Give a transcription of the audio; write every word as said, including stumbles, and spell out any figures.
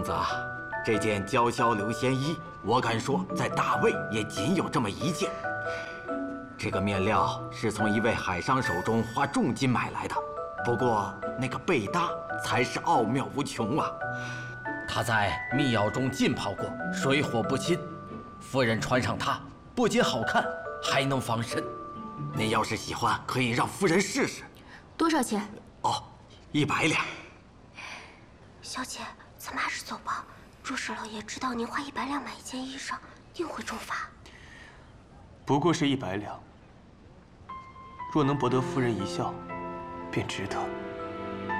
子啊，这件娇绡流仙衣，我敢说，在大魏也仅有这么一件。这个面料是从一位海商手中花重金买来的，不过那个背搭才是奥妙无穷啊！它在密窑中浸泡过，水火不侵。夫人穿上它，不仅好看，还能防身。您要是喜欢，可以让夫人试试。 多少钱？ 哦，一百两。 小姐，咱们还是走吧。若是老爷知道您花一百两买一件衣裳，定会重罚。 不过是一百两，若能博得夫人一笑，便值得。